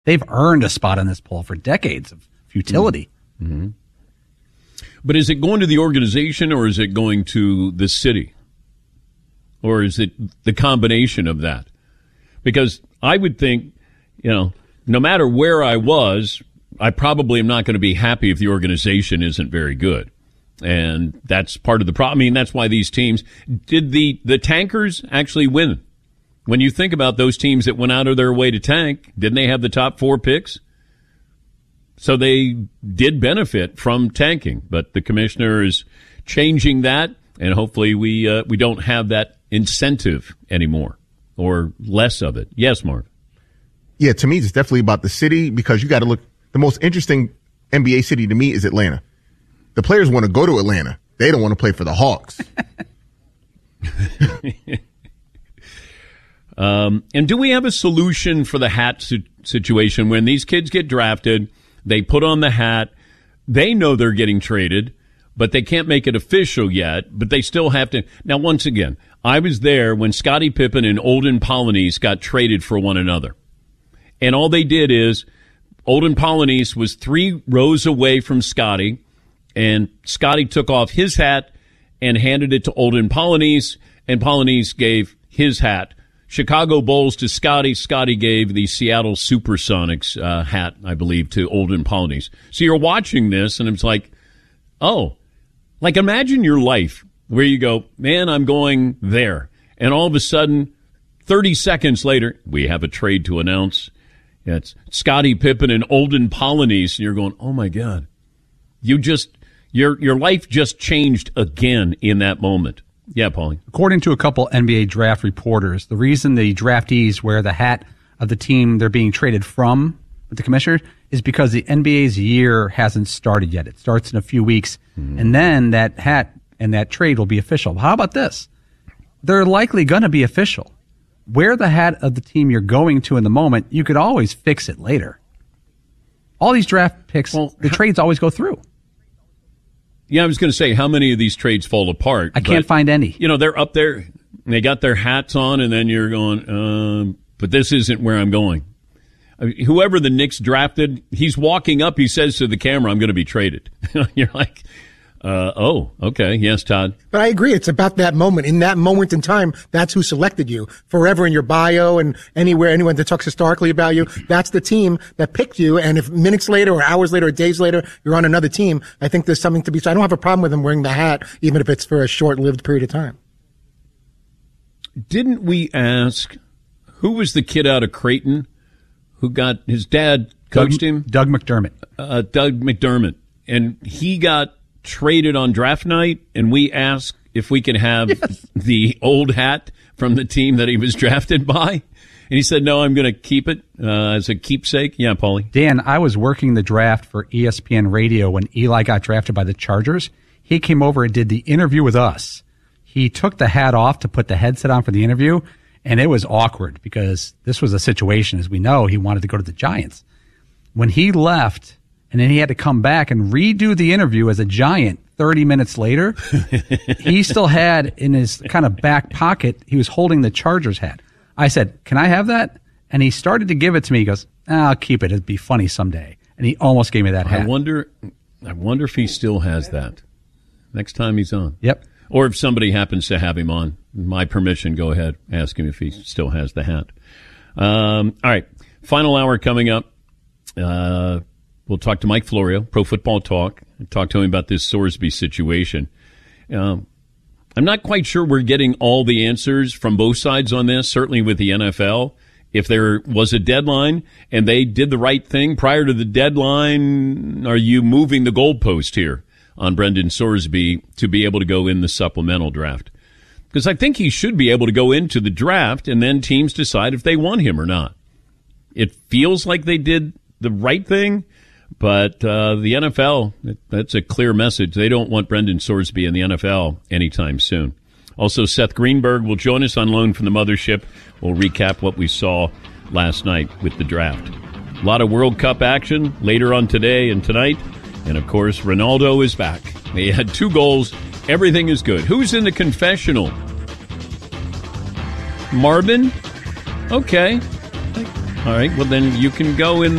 They've earned a spot in this poll for decades of futility. Mm-hmm. But is it going to the organization or is it going to the city? Or is it the combination of that? Because I would think, no matter where I was, I probably am not going to be happy if the organization isn't very good. And that's part of the problem. I mean, that's why these teams, did the tankers actually win? When you think about those teams that went out of their way to tank, didn't they have the top 4 picks? So they did benefit from tanking, but the commissioner is changing that, and hopefully we don't have that incentive anymore or less of it. Yes, Marv? Yeah, to me, it's definitely about the city because you got to look. The most interesting NBA city to me is Atlanta. The players want to go to Atlanta. They don't want to play for the Hawks. And do we have a solution for the hat situation when these kids get drafted, they put on the hat, they know they're getting traded, but they can't make it official yet, but they still have to. Now, once again, I was there when Scottie Pippen and Olden Polynice got traded for one another. And all they did is Olden Polynice was 3 rows away from Scottie, and Scottie took off his hat and handed it to Olden Polynice, and Polynice gave his hat. Chicago Bulls to Scottie. Scottie gave the Seattle Supersonics hat, I believe, to Olden Polynice. So you're watching this, and it's like, imagine your life where you go, man, I'm going there. And all of a sudden, 30 seconds later, we have a trade to announce. Yeah, it's Scottie Pippen and Olden Polynice, and you're going, oh my God. Your life just changed again in that moment. Yeah, Paulie. According to a couple NBA draft reporters, the reason the draftees wear the hat of the team they're being traded from with the commissioner is because the NBA's year hasn't started yet. It starts in a few weeks, and then that hat and that trade will be official. How about this? They're likely going to be official. Wear the hat of the team you're going to in the moment. You could always fix it later. All these draft picks, the trades always go through. Yeah, I was going to say, how many of these trades fall apart? I can't find any. They're up there, and they got their hats on, and then you're going, but this isn't where I'm going. I mean, whoever the Knicks drafted, he's walking up, he says to the camera, I'm going to be traded. You're like, okay. Yes, Todd. But I agree. It's about that moment. In that moment in time, that's who selected you. Forever in your bio and anyone that talks historically about you, that's the team that picked you. And if minutes later or hours later or days later, you're on another team, I think there's something to be said. I don't have a problem with him wearing the hat, even if it's for a short-lived period of time. Didn't we ask, who was the kid out of Creighton who got, his dad coached him? Doug McDermott. Doug McDermott. And he got traded on draft night, and we asked if we could have the old hat from the team that he was drafted by. And he said, no, I'm going to keep it as a keepsake. Yeah, Paulie. Dan, I was working the draft for ESPN Radio when Eli got drafted by the Chargers. He came over and did the interview with us. He took the hat off to put the headset on for the interview, and it was awkward because this was a situation, as we know, he wanted to go to the Giants. When he left, and then he had to come back and redo the interview as a Giant 30 minutes later, he still had in his kind of back pocket, he was holding the Chargers hat. I said, can I have that? And he started to give it to me. He goes, I'll keep it. It'd be funny someday. And he almost gave me that hat. I wonder if he still has that next time he's on. Yep. Or if somebody happens to have him on, my permission, go ahead, ask him if he still has the hat. All right, final hour coming up. We'll talk to Mike Florio, Pro Football Talk, and talk to him about this Sorsby situation. I'm not quite sure we're getting all the answers from both sides on this, certainly with the NFL. If there was a deadline and they did the right thing prior to the deadline, are you moving the goalpost here on Brendan Sorsby to be able to go in the supplemental draft? Because I think he should be able to go into the draft and then teams decide if they want him or not. It feels like they did the right thing, but the NFL, that's a clear message. They don't want Brendan Sorsby in the NFL anytime soon. Also, Seth Greenberg will join us on loan from the mothership. We'll recap what we saw last night with the draft. A lot of World Cup action later on today and tonight. And, of course, Ronaldo is back. He had 2 goals. Everything is good. Who's in the confessional? Marvin? Okay. All right, well, then you can go in